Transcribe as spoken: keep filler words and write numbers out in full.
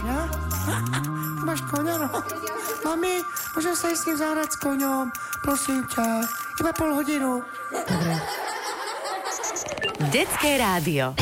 koňa? Ty máš koňa, no? Mami, môžem sa ísť s tým zahrať s koňom? Prosím ťa, iba pol hodinu. Dobre. Detské rádio.